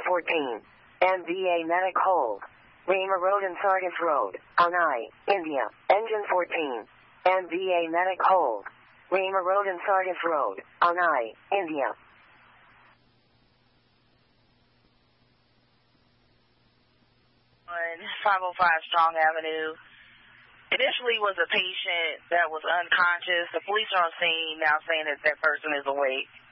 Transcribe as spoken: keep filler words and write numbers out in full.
fourteen. M V A medic hold. Rama Road and Sardis Road, Anai, India. Engine fourteen. M V A medic hold. Rama Road and Sardis Road, Anai, India. On five oh five Strong Avenue. Initially was a patient that was unconscious. The police are on scene now saying that that person is awake.